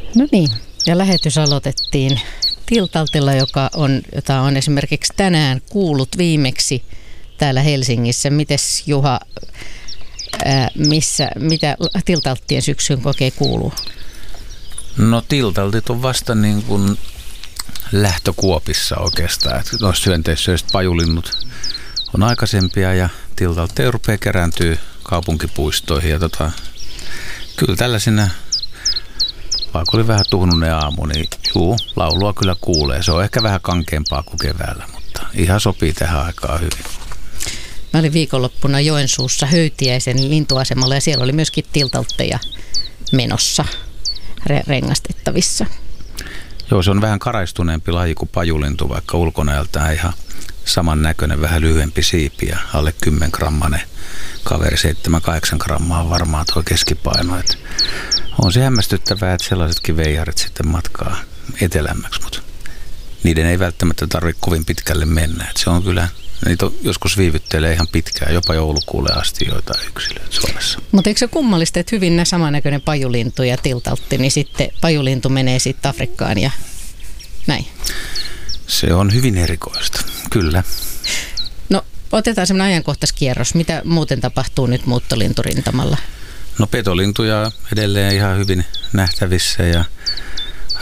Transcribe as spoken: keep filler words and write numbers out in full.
No niin, ja lähetys aloitettiin Tiltaltilla, joka on, jota on esimerkiksi tänään kuullut viimeksi täällä Helsingissä. Mites Juha, ää, missä, mitä Tiltalttien syksyn kokee kuuluu? No Tiltaltit on vasta niin kuin lähtökuopissa oikeastaan. Että noista hyönteissyöistä pajulinnut on aikaisempia ja Tiltaltteja rupeaa kerääntyä kaupunkipuistoihin. Ja tota, kyllä tällaisina, vaikka oli vähän tuhnunen aamu, niin juu, laulua kyllä kuulee. Se on ehkä vähän kankeampaa kuin keväällä, mutta ihan sopii tähän aikaan hyvin. Mä olin viikonloppuna Joensuussa Höytiäisen lintuasemalla ja siellä oli myöskin Tiltaltteja menossa re- rengastettavissa. Joo, se on vähän karaistuneempi laji kuin pajulintu, vaikka ulkonäöltään ihan samannäköinen, vähän lyhyempi siipi ja alle kymmenen grammanen kaveri, seitsemän kahdeksan grammaa on varmaan tuo keskipaino. Et on se hämmästyttävää, että sellaisetkin veijarit sitten matkaa etelämmäksi, mutta niiden ei välttämättä tarvitse kovin pitkälle mennä. Et se on kyllä, niitä on, joskus viivyttelee ihan pitkään, jopa joulukuulle asti joitain yksilöitä Suomessa. Mutta eikö se kummallista, että hyvin nämä samannäköinen pajulintu ja Tiltaltti, niin sitten pajulintu menee sitten Afrikkaan ja näin? Se on hyvin erikoista, kyllä. No otetaan semmoinen ajankohtaiskierros. Mitä muuten tapahtuu nyt muuttolinturintamalla? No petolintuja edelleen ihan hyvin nähtävissä ja